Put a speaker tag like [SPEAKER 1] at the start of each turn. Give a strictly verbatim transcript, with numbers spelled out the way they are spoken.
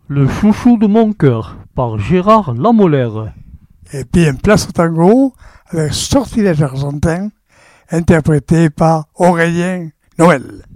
[SPEAKER 1] Le chouchou de mon cœur, par Gérard Lamolaire.
[SPEAKER 2] Et puis une place au tango avec Sortilège argentin, interprété par Aurélien Noël.